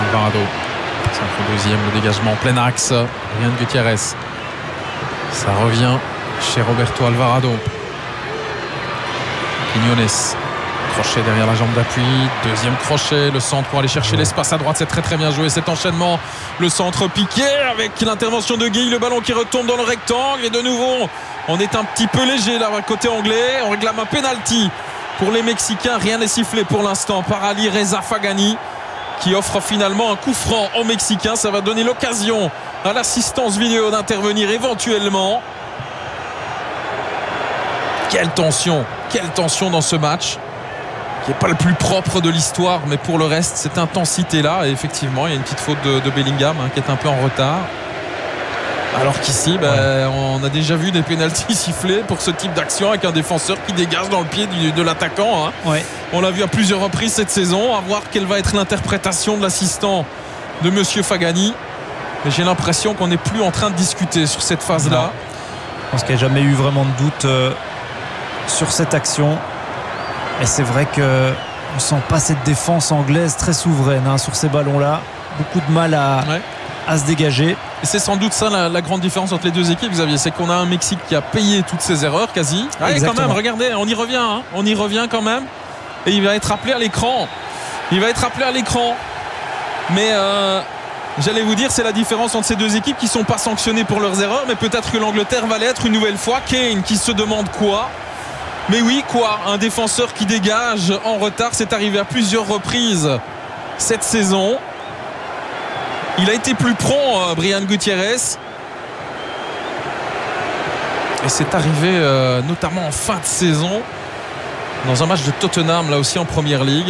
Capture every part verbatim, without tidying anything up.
Alvarado. Centre deuxième, le dégagement en plein axe. Ryan Gutiérrez. Ça revient chez Roberto Alvarado. Quiñones. Crochet derrière la jambe d'appui. Deuxième crochet. Le centre pour aller chercher l'espace à droite. C'est très très bien joué cet enchaînement. Le centre piqué avec l'intervention de Guy. Le ballon qui retombe dans le rectangle. Et de nouveau, on est un petit peu léger là côté anglais. On réclame un penalty pour les Mexicains. Rien n'est sifflé pour l'instant par Ali Reza Fagani, qui offre finalement un coup franc aux Mexicains. Ça va donner l'occasion à l'assistance vidéo d'intervenir éventuellement. Quelle tension, quelle tension dans ce match, qui n'est pas le plus propre de l'histoire, mais pour le reste, cette intensité-là. Et effectivement, il y a une petite faute de, de Bellingham hein, qui est un peu en retard. Alors qu'ici, ben, ouais. on a déjà vu des pénaltys sifflés pour ce type d'action avec un défenseur qui dégage dans le pied du, de l'attaquant. Hein. Ouais. On l'a vu à plusieurs reprises cette saison. À voir quelle va être l'interprétation de l'assistant de Monsieur Fagani. Mais j'ai l'impression qu'on n'est plus en train de discuter sur cette phase-là. Non. Je pense qu'il n'y a jamais eu vraiment de doute euh, sur cette action. Et c'est vrai qu'on ne sent pas cette défense anglaise très souveraine hein, sur ces ballons-là. Beaucoup de mal à, ouais. à se dégager. Et c'est sans doute ça la, la grande différence entre les deux équipes, Xavier. C'est qu'on a un Mexique qui a payé toutes ses erreurs quasi. Ah, et quand même, regardez, on y revient. Hein, on y revient quand même. Et il va être appelé à l'écran. Il va être appelé à l'écran. Mais euh, j'allais vous dire, c'est la différence entre ces deux équipes qui ne sont pas sanctionnées pour leurs erreurs. Mais peut-être que l'Angleterre va l'être une nouvelle fois. Kane qui se demande quoi. Mais oui, quoi, un défenseur qui dégage en retard, c'est arrivé à plusieurs reprises cette saison. Il a été plus prompt, Brian Gutiérrez. Et c'est arrivé euh, notamment en fin de saison, dans un match de Tottenham, là aussi en Première Ligue.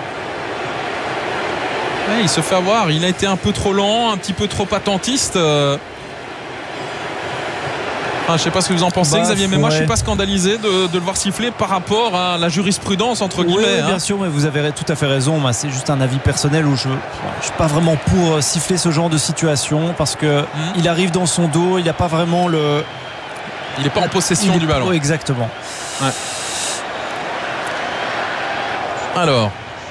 Ouais, il se fait avoir, il a été un peu trop lent, un petit peu trop attentiste. Euh... Enfin, je ne sais pas ce que vous en pensez, bah, Xavier, mais ouais. moi je ne suis pas scandalisé de, de le voir siffler par rapport à la jurisprudence entre oui, guillemets. Oui, bien hein. sûr, mais vous avez tout à fait raison. Moi, c'est juste un avis personnel où je ne suis pas vraiment pour siffler ce genre de situation parce que mmh. il arrive dans son dos, il n'a pas vraiment le. Il n'est pas en possession est... du ballon. Oh, exactement. Ouais. Alors.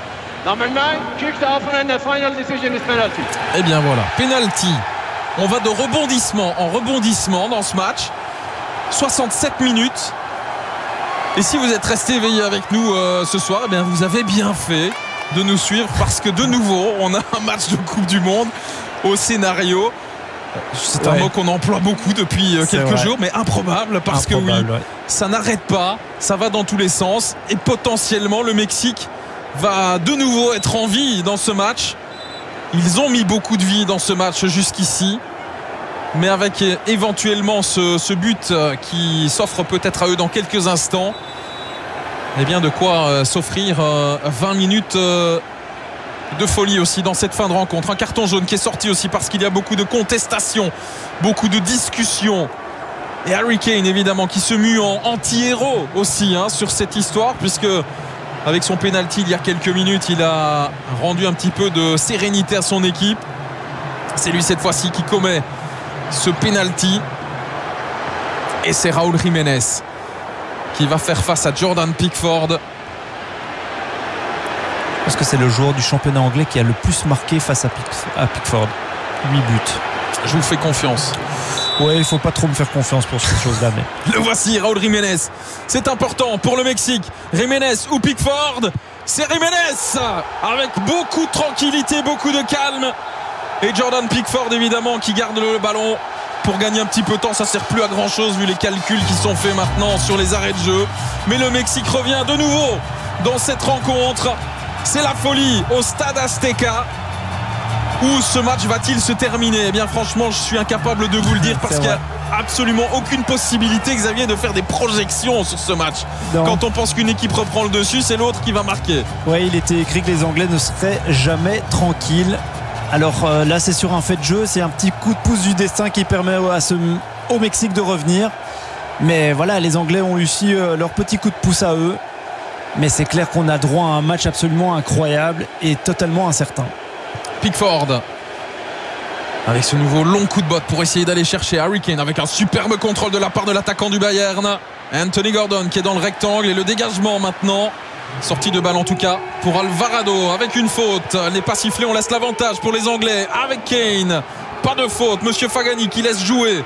Eh bien voilà, penalty. On va de rebondissement en rebondissement dans ce match. soixante-sept minutes. Et si vous êtes resté éveillé avec nous euh, ce soir, eh bien vous avez bien fait de nous suivre parce que de nouveau, on a un match de Coupe du Monde au scénario. C'est ouais. un mot qu'on emploie beaucoup depuis euh, quelques vrai. jours, mais improbable parce improbable, que oui, ouais. ça n'arrête pas, ça va dans tous les sens et potentiellement le Mexique va de nouveau être en vie dans ce match. Ils ont mis beaucoup de vie dans ce match jusqu'ici, mais avec éventuellement ce, ce but qui s'offre peut-être à eux dans quelques instants, eh bien de quoi euh, s'offrir euh, vingt minutes euh, de folie aussi dans cette fin de rencontre. Un carton jaune qui est sorti aussi parce qu'il y a beaucoup de contestations, beaucoup de discussions. Et Harry Kane évidemment qui se mue en anti-héros aussi hein, sur cette histoire, puisque avec son pénalty il y a quelques minutes, il a rendu un petit peu de sérénité à son équipe. C'est lui cette fois-ci qui commet ce pénalty. Et c'est Raúl Jiménez qui va faire face à Jordan Pickford. Parce que c'est le joueur du championnat anglais qui a le plus marqué face à, Pick- à Pickford. huit buts. Je vous fais confiance. Ouais, il ne faut pas trop me faire confiance pour ces choses-là. Mais... Le voici, Raúl Jiménez. C'est important pour le Mexique. Jiménez ou Pickford? C'est Jiménez avec beaucoup de tranquillité, beaucoup de calme. Et Jordan Pickford, évidemment, qui garde le ballon pour gagner un petit peu de temps. Ça ne sert plus à grand-chose vu les calculs qui sont faits maintenant sur les arrêts de jeu. Mais le Mexique revient de nouveau dans cette rencontre. C'est la folie au Stade Azteca. Où ce match va-t-il se terminer? Eh bien franchement je suis incapable de vous le dire parce qu'il n'y a absolument aucune possibilité, Xavier, de faire des projections sur ce match. Non. Quand on pense qu'une équipe reprend le dessus, c'est l'autre qui va marquer. Oui, il était écrit que les Anglais ne seraient jamais tranquilles. Alors euh, là c'est sur un fait de jeu, c'est un petit coup de pouce du destin qui permet à ce, au Mexique de revenir. Mais voilà, les Anglais ont réussi euh, leur petit coup de pouce à eux. Mais c'est clair qu'on a droit à un match absolument incroyable et totalement incertain. Pickford avec ce nouveau long coup de botte pour essayer d'aller chercher Harry Kane avec un superbe contrôle de la part de l'attaquant du Bayern, Anthony Gordon, qui est dans le rectangle, et le dégagement maintenant Sortie de balle en tout cas pour Alvarado avec une faute. Elle n'est pas sifflée, on laisse l'avantage pour les Anglais avec Kane. Pas de faute, Monsieur Fagani qui laisse jouer.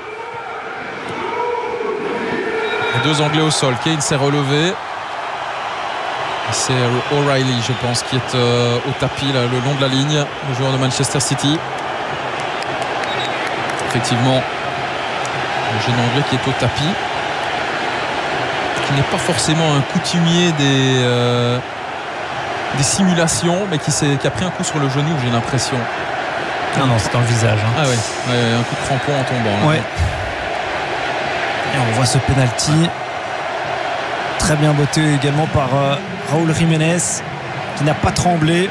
Les deux Anglais au sol, Kane s'est relevé. C'est O'Reilly, je pense, qui est euh, au tapis là, le long de la ligne, le joueur de Manchester City. Effectivement, le jeune Anglais qui est au tapis, qui n'est pas forcément un coutumier des, euh, des simulations, mais qui, qui a pris un coup sur le genou, j'ai l'impression. Non, non, c'est dans le visage. Hein. Ah oui, ouais, un coup de crampon en tombant. Ouais. Et on voit ce penalty. Très bien botté également par euh, Raúl Jiménez, qui n'a pas tremblé.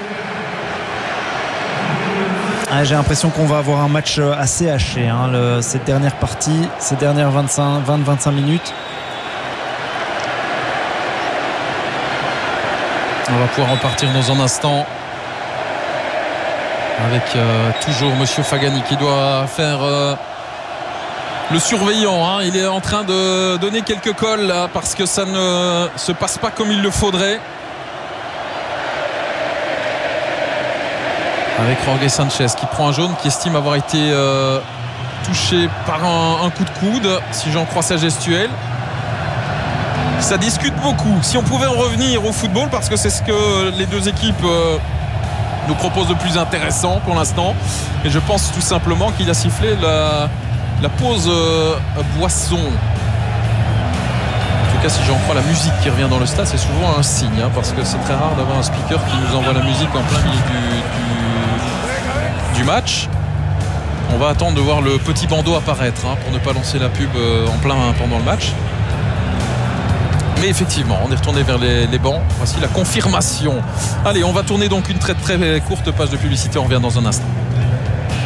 Ah, j'ai l'impression qu'on va avoir un match assez haché, hein, le, cette dernière partie, ces dernières vingt-cinq vingt vingt-cinq minutes. On va pouvoir repartir dans un instant avec euh, toujours Monsieur Fagani qui doit faire euh, le surveillant. Hein. Il est en train de donner quelques calls là, parce que ça ne se passe pas comme il le faudrait. Avec Jorge Sanchez qui prend un jaune, qui estime avoir été euh, touché par un, un coup de coude, si j'en crois sa gestuelle. Ça discute beaucoup. Si on pouvait en revenir au football, parce que c'est ce que les deux équipes euh, nous proposent de plus intéressant pour l'instant. Et je pense tout simplement qu'il a sifflé la, la pause euh, boisson. En tout cas, si j'en crois la musique qui revient dans le stade, c'est souvent un signe, hein, parce que c'est très rare d'avoir un speaker qui nous envoie la musique en plein milieu du, du, du match. On va attendre de voir le petit bandeau apparaître, hein, pour ne pas lancer la pub euh, en plein pendant le match. Mais effectivement, on est retourné vers les, les bancs. Voici la confirmation. Allez, on va tourner donc une très très courte page de publicité. On revient dans un instant.